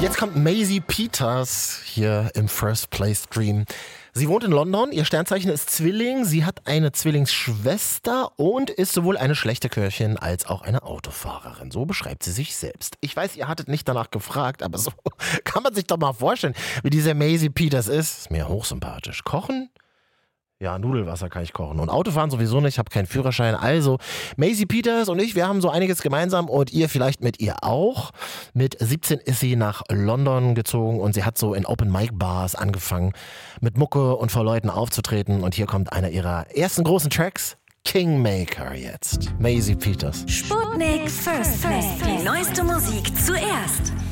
Jetzt kommt Maisie Peters hier im First Place Stream. Sie wohnt in London, ihr Sternzeichen ist Zwilling, sie hat eine Zwillingsschwester und ist sowohl eine schlechte Köchin als auch eine Autofahrerin. So beschreibt sie sich selbst. Ich weiß, ihr hattet nicht danach gefragt, aber so kann man sich doch mal vorstellen, wie diese Maisie Peters ist. Ist mir hochsympathisch. Kochen? Ja, Nudelwasser kann ich kochen. Und Autofahren sowieso nicht, ich habe keinen Führerschein. Also, Maisie Peters und ich, wir haben so einiges gemeinsam und ihr vielleicht mit ihr auch. Mit 17 ist sie nach London gezogen und sie hat so in Open-Mic-Bars angefangen, mit Mucke und vor Leuten aufzutreten. Und hier kommt einer ihrer ersten großen Tracks, Kingmaker jetzt. Maisie Peters. Sputnik First Play. Die neueste Musik zuerst.